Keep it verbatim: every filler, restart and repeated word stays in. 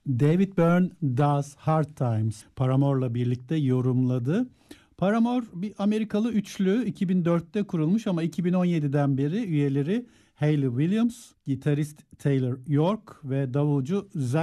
David Byrne Does Hard Times Paramore'la birlikte yorumladı. Paramore bir Amerikalı üçlü, iki bin dörtte kurulmuş ama iki bin on yediden beri üyeleri Hayley Williams, gitarist Taylor York ve davulcu Zach